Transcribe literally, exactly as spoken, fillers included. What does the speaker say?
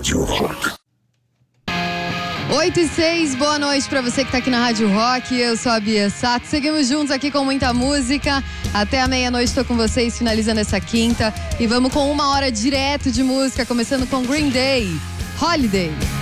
Rádio Rock. oito e seis, boa noite pra você que tá aqui na Rádio Rock. Eu sou a Bia Sato. Seguimos juntos aqui com muita música. Até a meia-noite tô com vocês, finalizando essa quinta. E vamos com uma hora direto de música, começando com Green Day, Holiday.